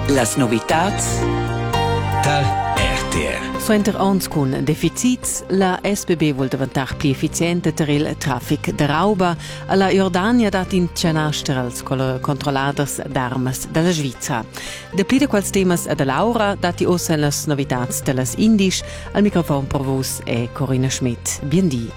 Las novitats da RTR. Suenter ons cun deficits, la SBB vuol diventar pli efficiente per il traffic de rauba. La Jordania dat in Cianastra als controlladers d'armas della Svizra. De pli de quals temas de Laura dat i ossa las novitats de las Indisch. Al microfon per vos è Corinna Schmidt. Biendi.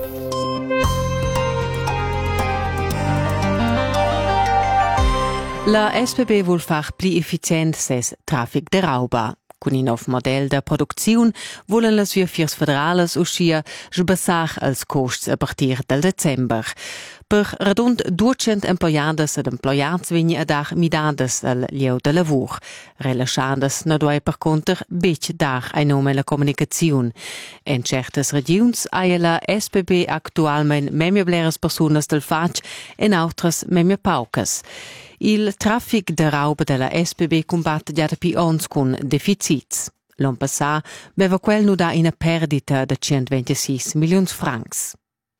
La SBB vuol far pli efficient ses traffic de rauba. Con un nuovo modello di produzione volen le sue firme federali uscire sbassare als costi a partire dal dicembre. Per rund 200 employades ed employats vegni a dar midades al lieu de lavoro. Relaxades no doi per conter bec dar ai nome la comunicazione. In certes regions ha la SBB actualmente memia bleres personas del fac en altres memia paucas. Il traffic de rauba della SBB combatte già da più ons con deficits. L'anno passato aveva quel nu da una perdita di 126 milioni francs.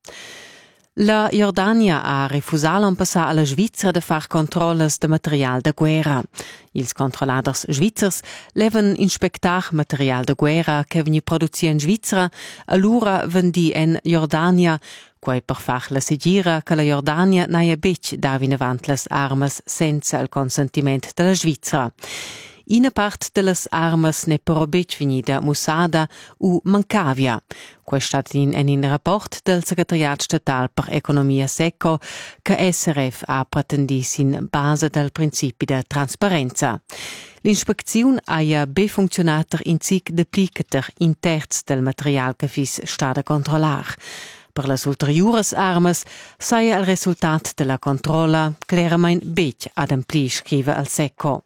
La Jordania ha refusato l'anno passato alla Svizzera di fare controlli di materiale de guerra. Ils controlladers svizzers levan inspectar materiale de guerra che veni produziert in Svizzera, allora vendi in Jordania, quei per farla segira che la Jordania naia bec davin avant las armas senza il consentimento della Svizzera. Una parte delle armas ne però bec venida musada u mancavia. Questo è in rapport del Segretariat Statal per Economia Secco che SRF ha pretendis in base del principi di trasparenza. L'inspezione ha ben funzionato in cic duplicater in terz del materiale che fis sta a controllare. Per le ulteriores armas saia il risultato della controlla chiaramente bec ad ampli, scrive al Secco.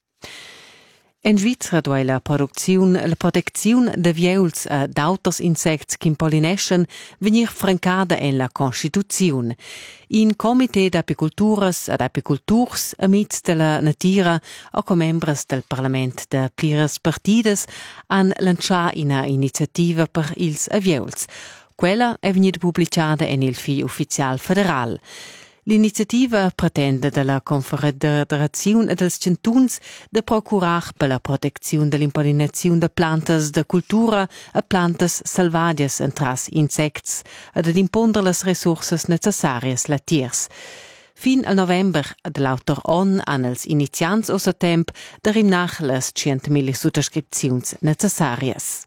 In Svizzera dove la protezione de viols ed auters insects che impolinescen venir francada in la Constituzione. In Comité d'Apiculturas ed Apiculturs amiz della Natura o come membres del Parlament de plires partides han lancià una iniziativa per ils viols. Quella è venuta pubblicata in il Fil Ufficial Federal. L'iniziativa pretende dalla Confederazione dels Centuns de procurar per la protezione dell'impollinazione de plantas de cultura e plantas salvadias entras insects ed ad impondere les resurses necessarias la tiers. Fin al november dell'autor on han els iniziants o temp de rimnach les 100.000 sottoscripzions necessarias.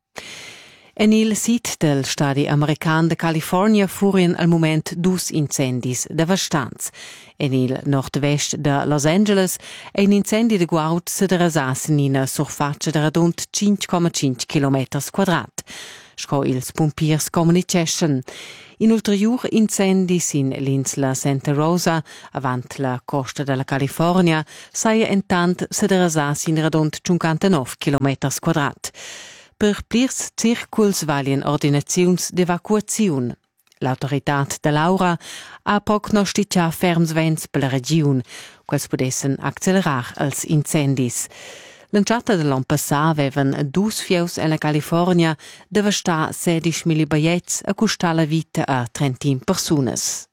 En il sit del stadi american de California furien al moment dus incendis devastants. En il nord-vest de Los Angeles ein incendi de guaut se derasassin in a surfacia de radund 5,5 km². Sco ils pompiers comunicession. In ulterior incendis in l'insula Santa Rosa, avant la costa della California, saia entant se derasassin in radund 59 km². Per plirs circuls valien ordinaziuns d'evacuaziun. L'autoritat de Laura ha prognosticà ferms vents per la region, quels podessen accelerar als incendis. L'enciata de l'an passà avevan 2 fieus en la California devastar 16.000 baiets a costar la vita a 30 personas.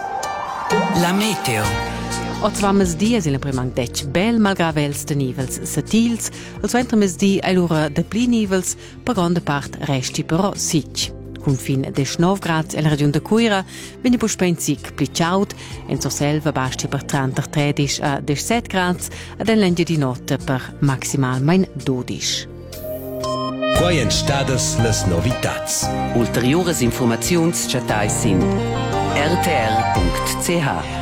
La meteo. O zwar mesdi es il primang dec bel malgrado els de nivels satils, al suenter mesdi è l'ora de pli nivels, per grande part resti però sic. Con fin 19 grads alla regione de Cuira, venne po spensic pli ciaut, en so selva basti per 33 a 17 grads, ed en l'endia di notte per maximal mein 12. Quai en stadas las novitats. Ulteriores informaziuns chatai sin rtr.ch.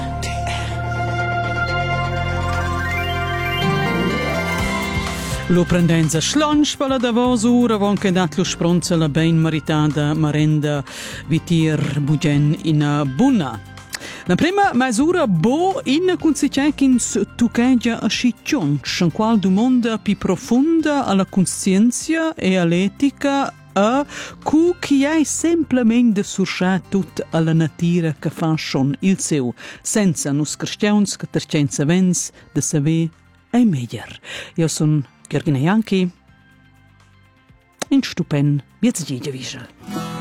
Lo prendenza slunch per la davos ora von che dat lo spronza la ben maritata marenda vitir bugen in buna. La prima misura bo in consequenza tucaggia a sciccionch, in qual domanda più profonda alla coscienza e all'etica a cu chi è semplicemente surschà tut alla natura che fa schon il seu, senza nus cristians che tercenza vens de saver è meglio. Io son Georgina Janki in Stupen, Biezegide Wiesel.